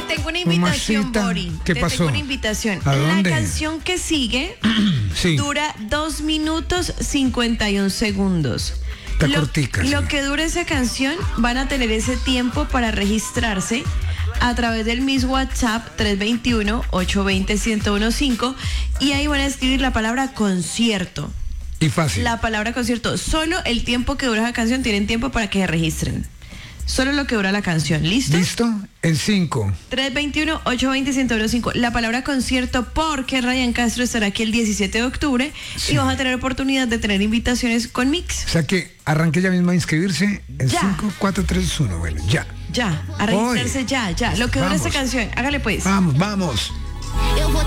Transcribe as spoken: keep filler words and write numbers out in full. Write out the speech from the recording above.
tengo una invitación, Mamacita, Bori. ¿qué Te pasó? tengo una invitación. ¿A dónde? La canción que sigue Sí. dura dos minutos cincuenta y un segundos. Está Lo, cortica, sí. lo que dura esa canción, van a tener ese tiempo para registrarse a través del Miss WhatsApp tres dos uno, ocho dos cero, uno uno cinco y ahí van a escribir la palabra concierto. Y fácil. La palabra concierto. Solo el tiempo que dura la canción tienen tiempo para que se registren. Solo lo que dura la canción. ¿Listo? ¿Listo? En cinco. tres dos uno, ocho dos cero, uno uno cinco. La palabra concierto porque Ryan Castro estará aquí el diecisiete de octubre Sí. y vas a tener oportunidad de tener invitaciones con Mix. O sea que arranque ya mismo a inscribirse en Ya. cinco, cuatro, tres, uno. Bueno, ya. Ya, a registrarse Hoy. ya, ya. Lo que dura Vamos. esta canción. Hágale pues. Vamos, vamos.